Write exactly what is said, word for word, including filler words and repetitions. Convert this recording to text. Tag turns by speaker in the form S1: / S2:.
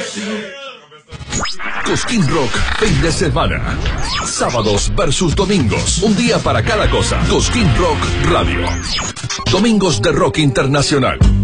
S1: Cosquín Rock, fin de semana. Sábados versus domingos. Un día para cada cosa. Cosquín Rock Radio. Domingos de rock internacional.